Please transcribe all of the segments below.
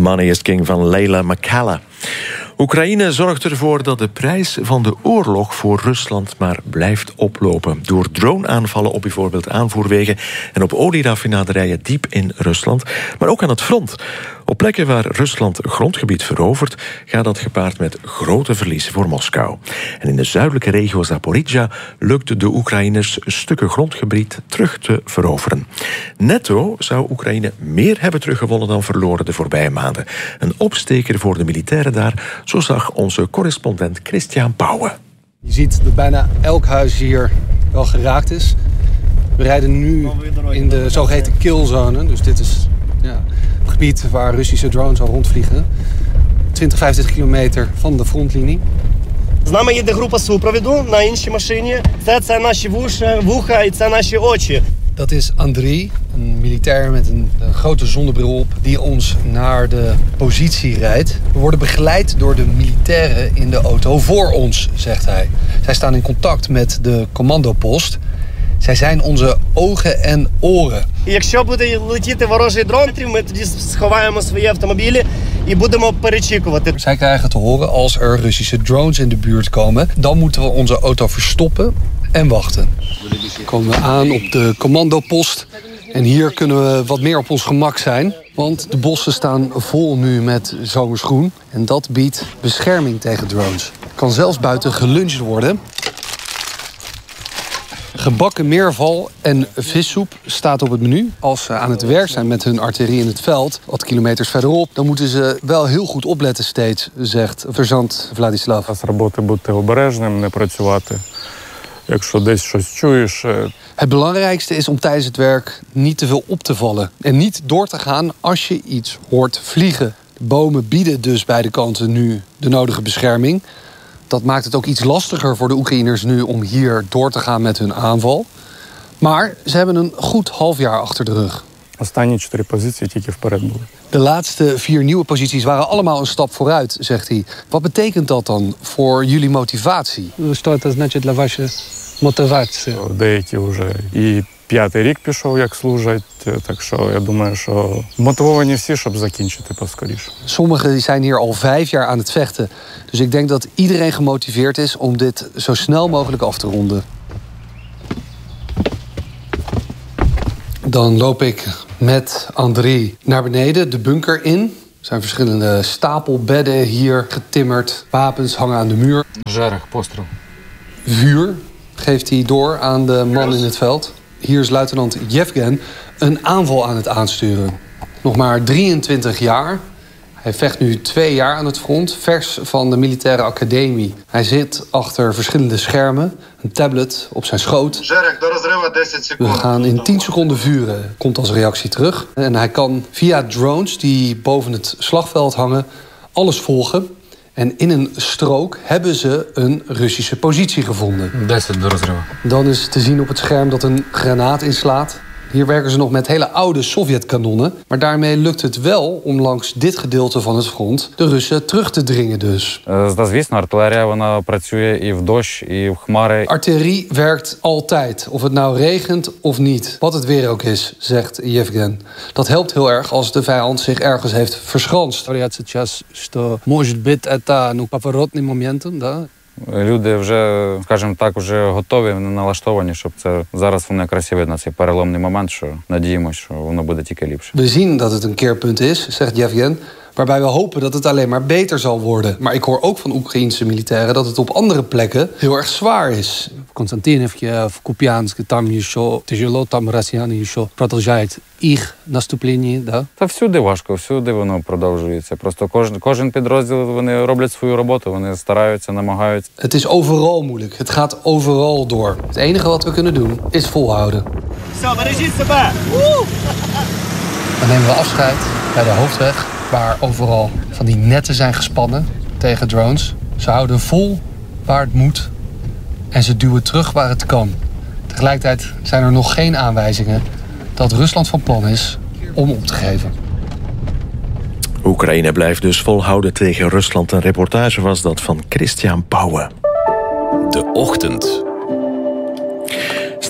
Money is King van Leila McCalla. Oekraïne zorgt ervoor dat de prijs van de oorlog voor Rusland maar blijft oplopen. Door droneaanvallen op bijvoorbeeld aanvoerwegen en op olieraffinaderijen diep in Rusland, maar ook aan het front. Op plekken waar Rusland grondgebied verovert, gaat dat gepaard met grote verliezen voor Moskou. En in de zuidelijke regio Zaporizhzhia lukt de Oekraïners stukken grondgebied terug te veroveren. Netto zou Oekraïne meer hebben teruggewonnen dan verloren de voorbije maanden. Een opsteker voor de militairen daar, zo zag onze correspondent Christian Pauwen. Je ziet dat bijna elk huis hier wel geraakt is. We rijden nu in de zogeheten killzone, dus dit is een gebied waar Russische drones al rondvliegen. 20, 25 kilometer van de frontlinie. З нами їде група супроводу на іншій машині. Це наші вуха і це наші очі. Dat is Andriy, een militair met een grote zonnebril op, die ons naar de positie rijdt. We worden begeleid door de militairen in de auto voor ons, zegt hij. Zij staan in contact met de commandopost. Zij zijn onze ogen en oren. Якщо буде летіти ворожий дрон, ми тоді сховаємо свої автомобілі і будемо перечікувати. Zij krijgen te horen als er Russische drones in de buurt komen. Dan moeten we onze auto verstoppen en wachten. We komen aan op de commandopost. En hier kunnen we wat meer op ons gemak zijn. Want de bossen staan vol nu met zomersgroen. En dat biedt bescherming tegen drones. Kan zelfs buiten geluncht worden. Gebakken meerval en vissoep staat op het menu. Als ze aan het werk zijn met hun artillerie in het veld, wat kilometers verderop, dan moeten ze wel heel goed opletten steeds, zegt verzant Vladislav. З роботи бути обережним, не працювати. Якщо десь щось чуєш. Het belangrijkste is om tijdens het werk niet te veel op te vallen. En niet door te gaan als je iets hoort vliegen. De bomen bieden dus beide kanten nu de nodige bescherming. Dat maakt het ook iets lastiger voor de Oekraïners nu om hier door te gaan met hun aanval. Maar ze hebben een goed half jaar achter de rug. Останні 4 позиції тільки вперед були. De laatste 4 nieuwe posities waren allemaal een stap vooruit, zegt hij. Wat betekent dat dan voor jullie motivatie? Що це значить для вашої мотивації? Деякі вже і 5-й рік пішов, як служать. Так що я думаю, що мотивовані всі, щоб закінчити поскоріше. Sommigen zijn hier al 5 jaar aan het vechten. Dus ik denk dat iedereen gemotiveerd is om dit zo snel mogelijk af te ronden. Dan loop ik met Andriy naar beneden, de bunker in. Er zijn verschillende stapelbedden hier getimmerd. Wapens hangen aan de muur. Жарах, постріл. Vuur geeft hij door aan de man in het veld. Hier is luitenant Yevgen een aanval aan het aansturen. Nog maar 23 jaar. Hij vecht nu 2 jaar aan het front, vers van de militaire academie. Hij zit achter verschillende schermen, een tablet op zijn schoot. We gaan in 10 seconden vuren, komt als reactie terug. En hij kan via drones die boven het slagveld hangen alles volgen. En in een strook hebben ze een Russische positie gevonden. Dan is te zien op het scherm dat een granaat inslaat. Hier werken ze nog met hele oude Sovjetkanonnen. Maar daarmee lukt het wel om langs dit gedeelte van het front de Russen terug te dringen dus. Звісно, артилерія, вона працює і в дощ, і в хмари. Artillerie werkt altijd, of het nou regent of niet. Wat het weer ook is, zegt Yevgen. Dat helpt heel erg als de vijand zich ergens heeft verschanst. Сейчас, что может быть это поворотные моменты, да? Люди вже, скажімо так, вже готові, налаштовані, щоб це зараз воно якраз і видно, цей переломний момент, що надіємося, що воно буде тільки ліпше. We zien dat het een keerpunt is, zegt Yevgen, waarbij we hopen dat het alleen maar beter zal worden. Maar ik hoor ook van Oekraïense militairen dat het op andere plekken heel erg zwaar is. В Константиновке, в Купянске, там еще тяжело, там россияне еще продолжают их наступление, да? Та всюди важко, всюди воно продовжується. Просто кожен підрозділ, вони роблять свою роботу, вони стараються, намагаються. Het is overal moeilijk, het gaat overal door. Het enige wat we kunnen doen is volhouden. Все, бережіть себе! Dan nemen we afscheid bij de hoofdweg, waar overal van die netten zijn gespannen tegen drones. Ze houden vol waar het moet en ze duwen terug waar het kan. Tegelijkertijd zijn er nog geen aanwijzingen dat Rusland van plan is om op te geven. Oekraïne blijft dus volhouden tegen Rusland. Een reportage was dat van Christian Pauwen. De Ochtend.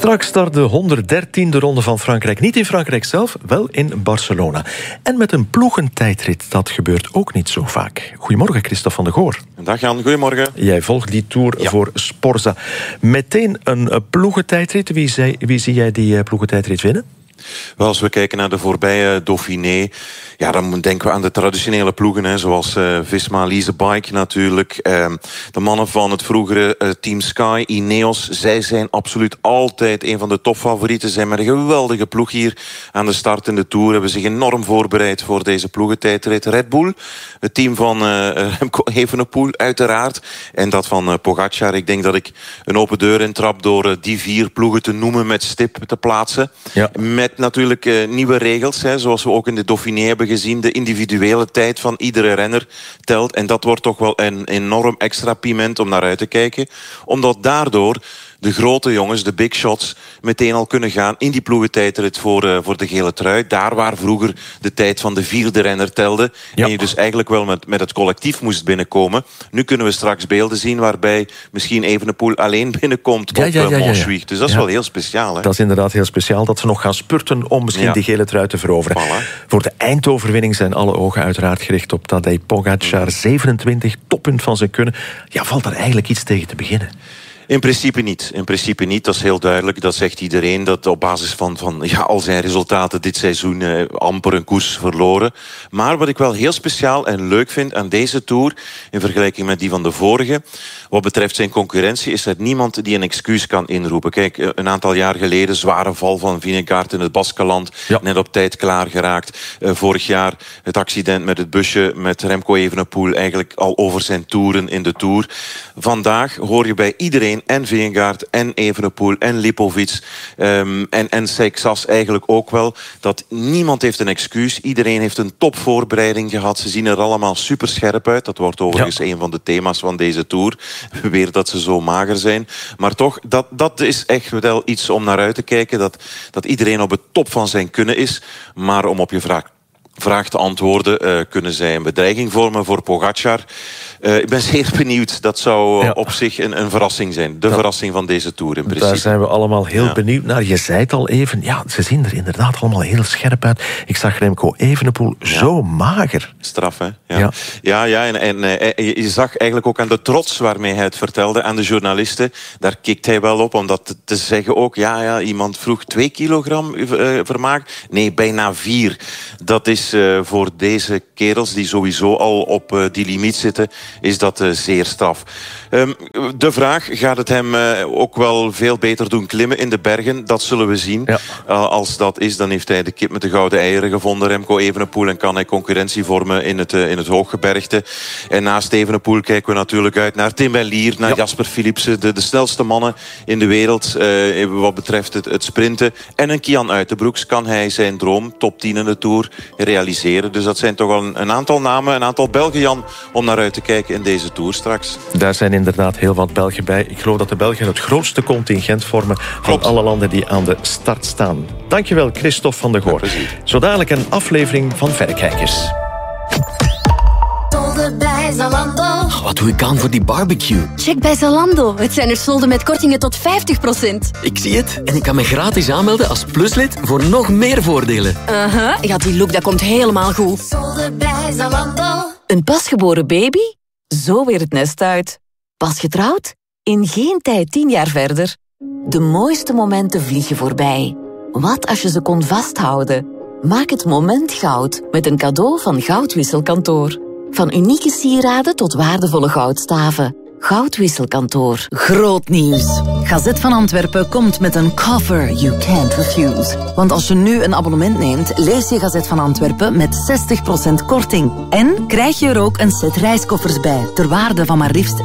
Straks start de 113e ronde van Frankrijk. Niet in Frankrijk zelf, wel in Barcelona. En met een ploegentijdrit. Dat gebeurt ook niet zo vaak. Goedemorgen, Christophe van de Goor. Dag Jan, goedemorgen. Jij volgt die Tour voor Sporza. Meteen een ploegentijdrit. Wie zie jij die ploegentijdrit winnen? Wel, als we kijken naar de voorbije Dauphiné, ja, dan denken we aan de traditionele ploegen, zoals Visma Lease Bike natuurlijk. De mannen van het vroegere Team Sky, Ineos, zij zijn absoluut altijd een van de topfavorieten. Zijn met een geweldige ploeg hier aan de start in de Tour. Hebben zich enorm voorbereid voor deze ploegentijdrit. Red Bull, het team van Remco Evenepoel uiteraard. En dat van Pogacar. Ik denk dat ik een open deur intrap door die 4 ploegen te noemen met stip te plaatsen. Ja. Met natuurlijk nieuwe regels, zoals we ook in de Dauphiné hebben gezien. De individuele tijd van iedere renner telt. En dat wordt toch wel een enorm extra piment om naar uit te kijken. Omdat daardoor de grote jongens, de big shots, meteen al kunnen gaan in die ploegentijdrit voor de gele trui. Daar waar vroeger de tijd van de 4e renner telde. Ja. En je dus eigenlijk wel met het collectief moest binnenkomen. Nu kunnen we straks beelden zien waarbij misschien Evenepoel alleen binnenkomt op Montjuïc. Dus dat is wel heel speciaal. Hè? Dat is inderdaad heel speciaal. Dat ze nog gaan spurten om misschien die gele trui te veroveren. Voilà. Voor de eindoverwinning zijn alle ogen uiteraard gericht op Tadej Pogacar. 27, toppunt van zijn kunnen. Ja, valt daar eigenlijk iets tegen te beginnen? In principe niet. Dat is heel duidelijk. Dat zegt iedereen. Dat op basis van al zijn resultaten dit seizoen amper een koers verloren. Maar wat ik wel heel speciaal en leuk vind aan deze Tour, in vergelijking met die van de vorige, wat betreft zijn concurrentie, is dat niemand die een excuus kan inroepen. Kijk, een aantal jaar geleden, zware val van Vingegaard in het Baskeland. Ja. Net op tijd klaargeraakt. Vorig jaar het accident met het busje met Remco Evenepoel, eigenlijk al over zijn toeren in de Tour. Vandaag hoor je bij iedereen, en Vingegaard, en Evenepoel, en Lipovic, en Seixas eigenlijk ook wel, dat niemand heeft een excuus. Iedereen heeft een topvoorbereiding gehad. Ze zien er allemaal super scherp uit. Dat wordt overigens een van de thema's van deze Tour. Weer dat ze zo mager zijn. Maar toch, dat is echt wel iets om naar uit te kijken. Dat iedereen op het top van zijn kunnen is. Maar om op je vraag te antwoorden, kunnen zij een bedreiging vormen voor Pogacar? Ik ben zeer benieuwd. Dat zou op zich een verrassing zijn. De verrassing van deze Tour in principe. Daar zijn we allemaal heel benieuwd naar. Je zei het al even, ze zien er inderdaad allemaal heel scherp uit. Ik zag Remco Evenepoel zo mager. Straf, hè? Ja, en je zag eigenlijk ook aan de trots waarmee hij het vertelde aan de journalisten. Daar kikt hij wel op, om dat te zeggen ook. Iemand vroeg 2 kilogram vermaak. Nee, bijna 4. Dat is voor deze kerels die sowieso al op die limiet zitten, is dat zeer straf. De vraag, gaat het hem ook wel veel beter doen klimmen in de bergen? Dat zullen we zien. Ja. Als dat is, dan heeft hij de kip met de gouden eieren gevonden, Remco Evenepoel, en kan hij concurrentie vormen in het hooggebergte. En naast Evenepoel kijken we natuurlijk uit naar Tim Merlier, naar Jasper Philipsen, de snelste mannen in de wereld wat betreft het sprinten. En een Kian Uitenbroeks, kan hij zijn droom, top 10 in de Tour, realiseren. Dus dat zijn toch wel een aantal namen, een aantal Belgen, Jan, om naar uit te kijken in deze Tour straks. Daar zijn inderdaad heel wat Belgen bij. Ik geloof dat de Belgen het grootste contingent vormen van alle landen die aan de start staan. Dankjewel, Christophe van de Goor. Zo dadelijk een aflevering van Verrekijkers. Bij Zalando. Wat doe ik aan voor die barbecue? Check bij Zalando. Het zijn er solden met kortingen tot 50%. Ik zie het. En ik kan me gratis aanmelden als pluslid voor nog meer voordelen. Ja, die look dat komt helemaal goed. Solden bij Zalando. Een pasgeboren baby? Zo weer het nest uit. Pas getrouwd? In geen tijd 10 jaar verder. De mooiste momenten vliegen voorbij. Wat als je ze kon vasthouden? Maak het moment goud met een cadeau van Goudwisselkantoor. Van unieke sieraden tot waardevolle goudstaven. Goudwisselkantoor. Groot nieuws. Gazet van Antwerpen komt met een cover you can't refuse. Want als je nu een abonnement neemt, lees je Gazet van Antwerpen met 60% korting. En krijg je er ook een set reiskoffers bij, ter waarde van maar liefst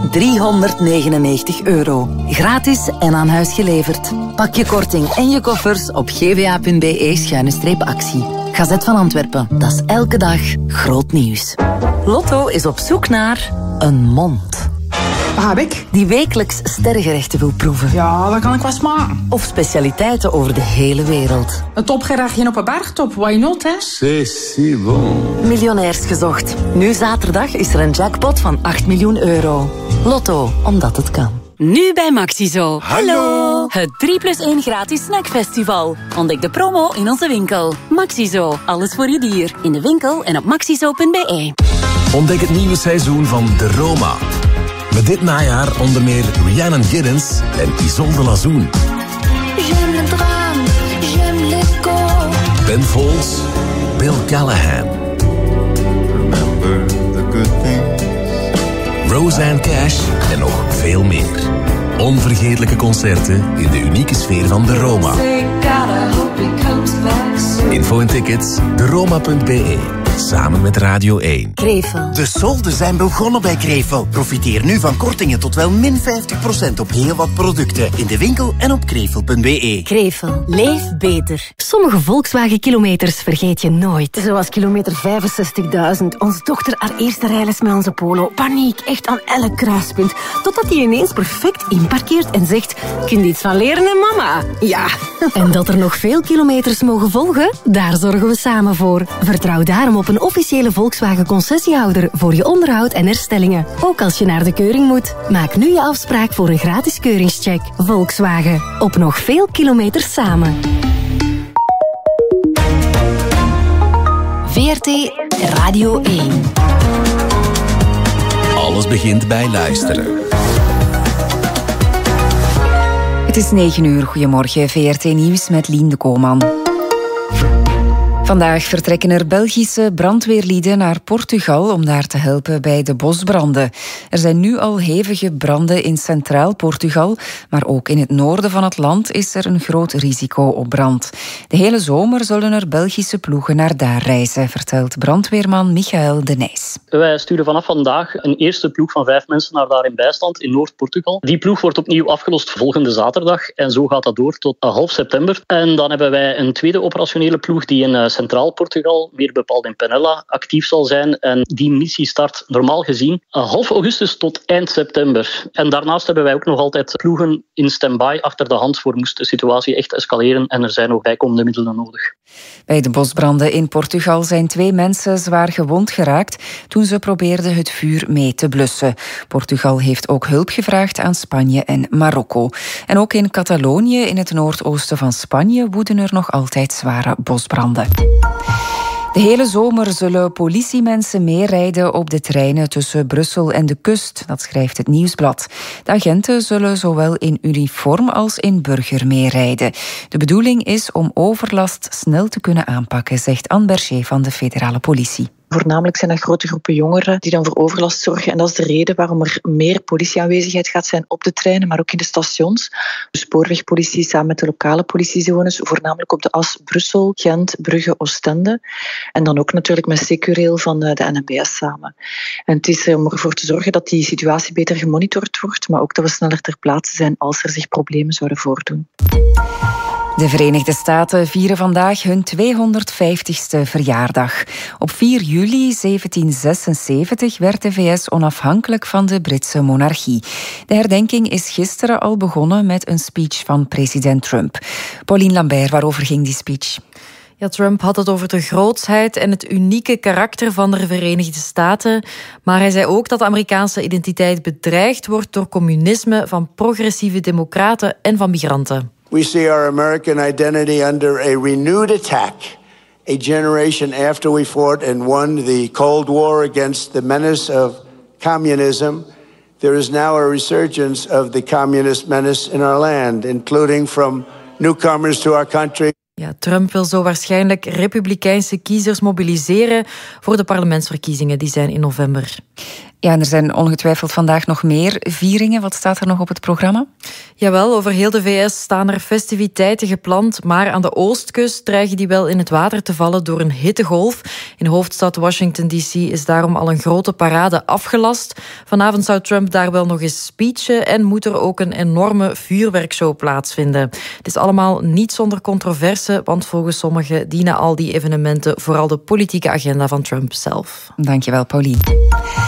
€399. Gratis en aan huis geleverd. Pak je korting en je koffers op gva.be/actie. Gazet van Antwerpen, dat is elke dag groot nieuws. Lotto is op zoek naar een mond. Wat heb ik? Die wekelijks sterrengerechten wil proeven. Ja, dat kan ik wel smaken. Of specialiteiten over de hele wereld. Een topgerechtje op een bergtop, why not, hè? C'est si bon. Miljonairs gezocht. Nu zaterdag is er een jackpot van €8 miljoen. Lotto, omdat het kan. Nu bij Maxizo. Hallo! Het 3+1 gratis snackfestival. Ontdek de promo in onze winkel. Maxizo, alles voor je dier. In de winkel en op maxizo.be. Ontdek het nieuwe seizoen van De Roma. Met dit najaar onder meer Rhiannon Giddens en Isolde Lazoen. J'aime le drame, j'aime l'écho. Ben Folds, Bill Callahan. Remember the good things. Roseanne Cash en nog veel meer. Onvergetelijke concerten in de unieke sfeer van De Roma. Info en tickets, deroma.be. Samen met Radio 1. Krevel. De solden zijn begonnen bij Krevel. Profiteer nu van kortingen tot wel min 50% op heel wat producten. In de winkel en op krevel.be. Krevel. Leef beter. Sommige Volkswagen-kilometers vergeet je nooit. Zoals kilometer 65.000. Onze dochter haar eerste rijles met onze Polo. Paniek, echt aan elk kruispunt. Totdat hij ineens perfect inparkeert en zegt... Kun je iets van leren, hè, mama? Ja. En dat er nog veel kilometers mogen volgen? Daar zorgen we samen voor. Vertrouw daarom op een officiële Volkswagen-concessiehouder voor je onderhoud en herstellingen. Ook als je naar de keuring moet. Maak nu je afspraak voor een gratis keuringscheck. Volkswagen. Op nog veel kilometers samen. VRT Radio 1. Alles begint bij luisteren. Het is 9 uur. Goedemorgen. VRT Nieuws met Lien de Kooman. Vandaag vertrekken er Belgische brandweerlieden naar Portugal om daar te helpen bij de bosbranden. Er zijn nu al hevige branden in centraal Portugal, maar ook in het noorden van het land is er een groot risico op brand. De hele zomer zullen er Belgische ploegen naar daar reizen, vertelt brandweerman Michael de Nijs. Wij sturen vanaf vandaag een eerste ploeg van 5 mensen naar daar in bijstand in Noord-Portugal. Die ploeg wordt opnieuw afgelost volgende zaterdag en zo gaat dat door tot half september. En dan hebben wij een tweede operationele ploeg die in centraal Portugal, meer bepaald in Penella, actief zal zijn. En die missie start normaal gezien half augustus tot eind september. En daarnaast hebben wij ook nog altijd ploegen in stand-by achter de hand voor moest de situatie echt escaleren en er zijn nog bijkomende middelen nodig. Bij de bosbranden in Portugal zijn 2 mensen zwaar gewond geraakt toen ze probeerden het vuur mee te blussen. Portugal heeft ook hulp gevraagd aan Spanje en Marokko. En ook in Catalonië, in het noordoosten van Spanje, woeden er nog altijd zware bosbranden. De hele zomer zullen politiemensen meerijden op de treinen tussen Brussel en de kust, dat schrijft het Nieuwsblad. De agenten zullen zowel in uniform als in burger meerijden. De bedoeling is om overlast snel te kunnen aanpakken, zegt Anne Berger van de federale politie. Voornamelijk zijn er grote groepen jongeren die dan voor overlast zorgen. En dat is de reden waarom er meer politieaanwezigheid gaat zijn op de treinen, maar ook in de stations. De spoorwegpolitie samen met de lokale politiezones, voornamelijk op de as Brussel, Gent, Brugge, Oostende. En dan ook natuurlijk met Securail van de NMBS samen. En het is om ervoor te zorgen dat die situatie beter gemonitord wordt, maar ook dat we sneller ter plaatse zijn als er zich problemen zouden voordoen. De Verenigde Staten vieren vandaag hun 250ste verjaardag. Op 4 juli 1776 werd de VS onafhankelijk van de Britse monarchie. De herdenking is gisteren al begonnen met een speech van president Trump. Pauline Lambert, waarover ging die speech? Ja, Trump had het over de grootsheid en het unieke karakter van de Verenigde Staten. Maar hij zei ook dat de Amerikaanse identiteit bedreigd wordt door communisme, van progressieve democraten en van migranten. We see our American identity under a renewed attack. A generation after we fought and won the Cold War against the menace of communism, there is now a resurgence of the communist menace in our land, including from newcomers to our country. Ja, Trump wil zo waarschijnlijk republikeinse kiezers mobiliseren voor de parlementsverkiezingen die zijn in november. Ja, en er zijn ongetwijfeld vandaag nog meer vieringen. Wat staat er nog op het programma? Jawel, over heel de VS staan er festiviteiten gepland, maar aan de oostkust dreigen die wel in het water te vallen door een hittegolf. In de hoofdstad Washington D.C. is daarom al een grote parade afgelast. Vanavond zou Trump daar wel nog eens speechen en moet er ook een enorme vuurwerkshow plaatsvinden. Het is allemaal niet zonder controverse, want volgens sommigen dienen al die evenementen vooral de politieke agenda van Trump zelf. Dankjewel, Pauline.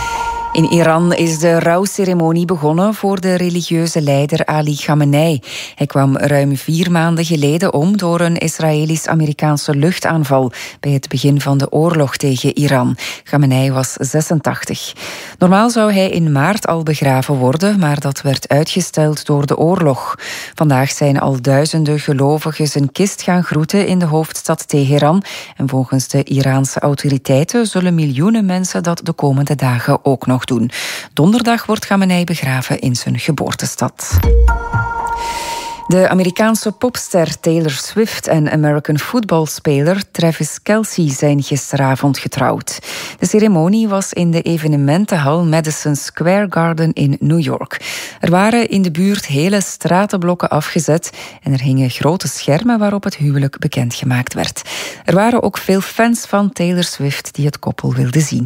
In Iran is de rouwceremonie begonnen voor de religieuze leider Ali Khamenei. Hij kwam ruim 4 maanden geleden om door een Israëlisch-Amerikaanse luchtaanval bij het begin van de oorlog tegen Iran. Khamenei was 86. Normaal zou hij in maart al begraven worden, maar dat werd uitgesteld door de oorlog. Vandaag zijn al duizenden gelovigen zijn kist gaan groeten in de hoofdstad Teheran. En volgens de Iraanse autoriteiten zullen miljoenen mensen dat de komende dagen ook nog doen. Donderdag wordt Khamenei begraven in zijn geboortestad. De Amerikaanse popster Taylor Swift en American footballspeler Travis Kelce zijn gisteravond getrouwd. De ceremonie was in de evenementenhal Madison Square Garden in New York. Er waren in de buurt hele stratenblokken afgezet en er hingen grote schermen waarop het huwelijk bekendgemaakt werd. Er waren ook veel fans van Taylor Swift die het koppel wilden zien.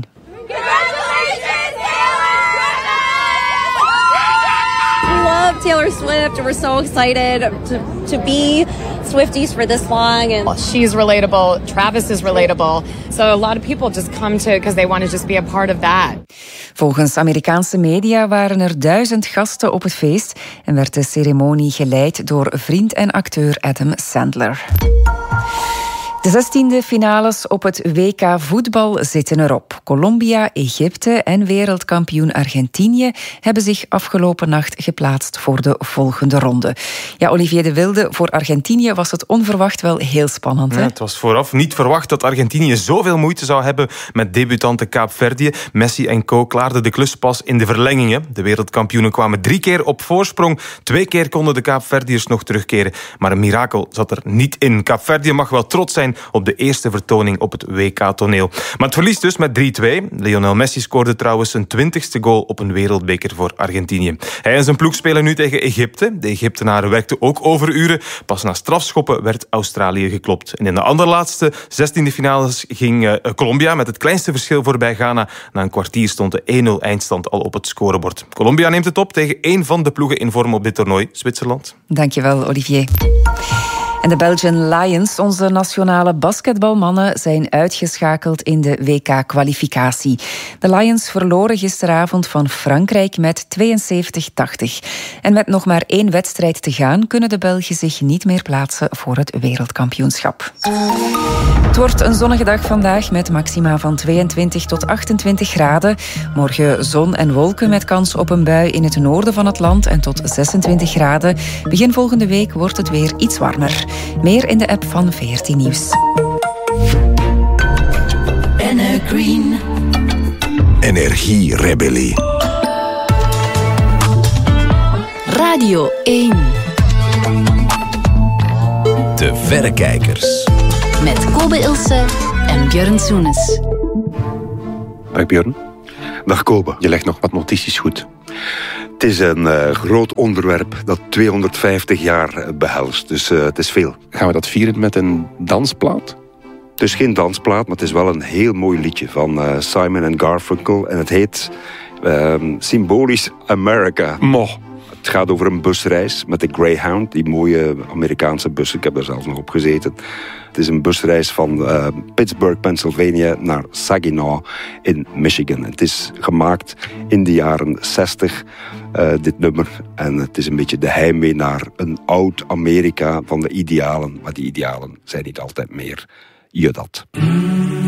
Taylor Swift. We're so excited to be Swifties for this long. And she's relatable. Travis is relatable. So a lot of people just come to because they want to just be a part of that. Volgens Amerikaanse media waren er 1000 gasten op het feest en werd de ceremonie geleid door vriend en acteur Adam Sandler. De 16e finales op het WK voetbal zitten erop. Colombia, Egypte en wereldkampioen Argentinië hebben zich afgelopen nacht geplaatst voor de volgende ronde. Ja, Olivier de Wilde, voor Argentinië was het onverwacht wel heel spannend. Hè? Ja, het was vooraf niet verwacht dat Argentinië zoveel moeite zou hebben met debutante Kaapverdië. Messi en co klaarden de klus pas in de verlengingen. De wereldkampioenen kwamen 3 keer op voorsprong. 2 keer konden de Kaapverdiërs nog terugkeren. Maar een mirakel zat er niet in. Kaapverdië mag wel trots zijn op de eerste vertoning op het WK-toneel. Maar het verliest dus met 3-2. Lionel Messi scoorde trouwens zijn 20ste goal op een wereldbeker voor Argentinië. Hij en zijn ploeg spelen nu tegen Egypte. De Egyptenaren werkten ook overuren. Pas na strafschoppen werd Australië geklopt. En in de allerlaatste 16e finales ging Colombia met het kleinste verschil voorbij Ghana. Na een kwartier stond de 1-0 eindstand al op het scorebord. Colombia neemt het op tegen een van de ploegen in vorm op dit toernooi, Zwitserland. Dankjewel, Olivier. En de Belgian Lions, onze nationale basketbalmannen, zijn uitgeschakeld in de WK-kwalificatie. De Lions verloren gisteravond van Frankrijk met 72-80. En met nog maar 1 wedstrijd te gaan, kunnen de Belgen zich niet meer plaatsen voor het wereldkampioenschap. Het wordt een zonnige dag vandaag met maxima van 22 tot 28 graden. Morgen zon en wolken met kans op een bui in het noorden van het land en tot 26 graden. Begin volgende week wordt het weer iets warmer. Meer in de app van VRT Nieuws. Green. Energierebellie. Radio 1. De Verrekijkers. Met Kobe Ilse en Björn Soenes. Dag Björn. Dag Kobe. Je legt nog wat notities goed. Het is een groot onderwerp dat 250 jaar behelst, dus het is veel. Gaan we dat vieren met een dansplaat? Het is geen dansplaat, maar het is wel een heel mooi liedje van Simon & Garfunkel. En het heet symbolisch America. Het gaat over een busreis met de Greyhound, die mooie Amerikaanse bussen. Ik heb daar zelfs nog op gezeten. Het is een busreis van Pittsburgh, Pennsylvania naar Saginaw in Michigan. Het is gemaakt in de jaren 60, dit nummer. En het is een beetje de heimwee naar een oud Amerika van de idealen. Maar die idealen zijn niet altijd meer je dat.